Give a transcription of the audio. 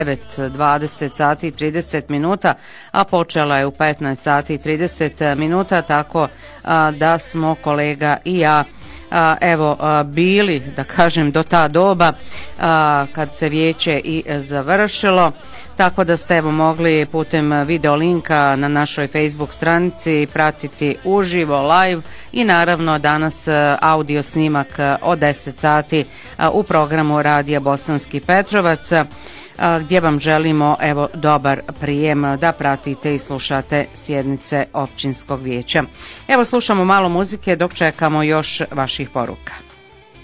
20 sati i 30 minuta, a počela je u 15 sati i 30 minuta, tako da smo kolega i ja bili, da kažem, do ta doba kad se vijeće i završilo, tako da ste mogli putem video linka na našoj Facebook stranici pratiti uživo, live i naravno danas audio snimak od 10 sati u programu Radija Bosanski Petrovac, gdje vam želimo dobar prijem da pratite i slušate sjednice općinskog vijeća. Slušamo malo muzike dok čekamo još vaših poruka.